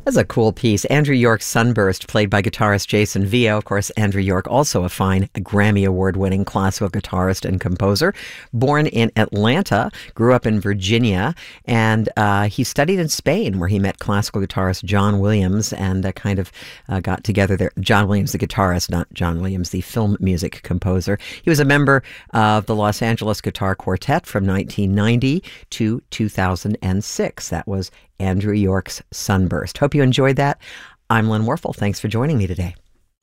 That's a cool piece. Andrew York's Sunburst, played by guitarist Jason Vio. Of course, Andrew York, also a fine Grammy Award-winning classical guitarist and composer. Born in Atlanta, grew up in Virginia, and he studied in Spain, where he met classical guitarist John Williams and got together there. John Williams, the guitarist, not John Williams, the film music composer. He was a member of the Los Angeles Guitar Quartet from 1990 to 2006. That was Andrew York's Sunburst. Hope you enjoyed that. I'm Lynn Warfel. Thanks for joining me today.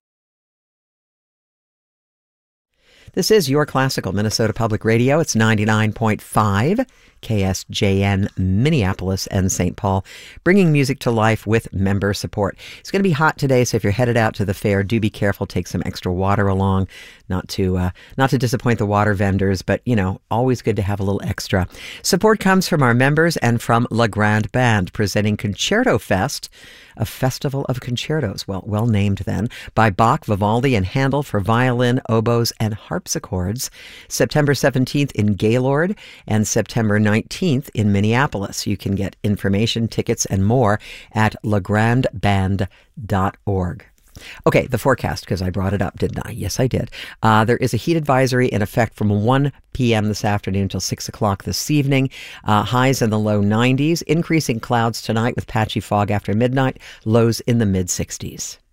This is Your Classical Minnesota Public Radio. It's 99.5 KSJN, Minneapolis and St. Paul, bringing music to life with member support. It's going to be hot today, so if you're headed out to the fair, do be careful. Take some extra water along, not to disappoint the water vendors, but, always good to have a little extra. Support comes from our members and from La Grande Band, presenting Concerto Fest, a festival of concertos, well named then, by Bach, Vivaldi, and Handel for violin, oboes, and harpsichords, September 17th in Gaylord and September 19th in Minneapolis. You can get information, tickets, and more at lagrandeband.org. Okay, the forecast, because I brought it up, didn't I? Yes, I did. There is a heat advisory in effect from 1 p.m. this afternoon until 6 o'clock this evening. Highs in the low 90s. Increasing clouds tonight with patchy fog after midnight. Lows in the mid-60s.